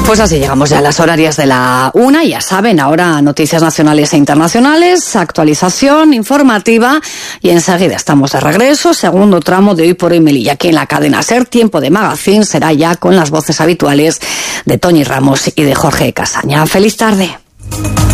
Pues así llegamos ya a las horarias de la 1, ya saben, ahora noticias nacionales e internacionales, actualización informativa y enseguida estamos de regreso, segundo tramo de Hoy por Hoy Melilla, aquí en la cadena SER. Tiempo de magazine será ya con las voces habituales de Toñi Ramos y de Jorge Casaña. ¡Feliz tarde!